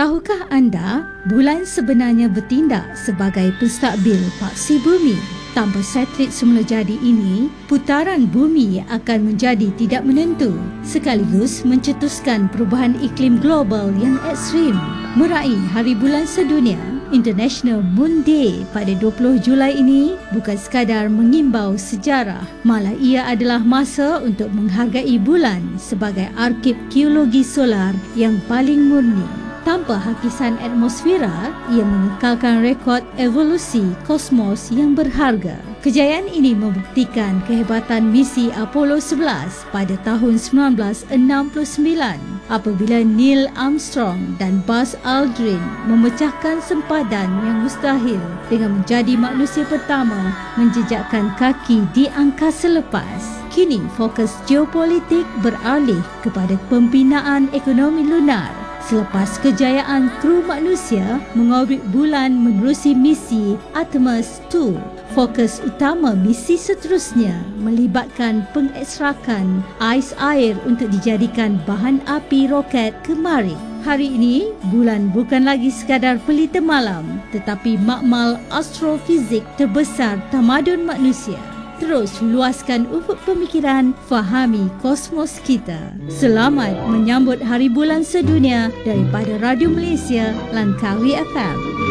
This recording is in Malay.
Tahukah anda, bulan sebenarnya bertindak sebagai penstakbil paksi bumi? Tanpa satelit semula jadi ini, putaran bumi akan menjadi tidak menentu, sekaligus mencetuskan perubahan iklim global yang ekstrim. Meraih Hari Bulan Sedunia, International Moon Day pada 20 Julai ini bukan sekadar mengimbau sejarah, malah ia adalah masa untuk menghargai bulan sebagai arkib geologi solar yang paling murni. Tanpa hakisan atmosfera, ia mengekalkan rekod evolusi kosmos yang berharga. Kejayaan ini membuktikan kehebatan misi Apollo 11 pada tahun 1969 apabila Neil Armstrong dan Buzz Aldrin memecahkan sempadan yang mustahil dengan menjadi manusia pertama menjejakkan kaki di angkasa lepas. Kini fokus geopolitik beralih kepada pembinaan ekonomi lunar. Selepas kejayaan kru manusia mengorbit bulan menerusi misi Artemis II, fokus utama misi seterusnya melibatkan pengekstrakan ais air untuk dijadikan bahan api roket ke Marikh. Hari ini, bulan bukan lagi sekadar pelita malam, tetapi makmal astrofizik terbesar tamadun manusia. Terus luaskan ufuk pemikiran, fahami kosmos kita. Selamat menyambut Hari Bulan Sedunia daripada Radio Malaysia, Langkawi FM.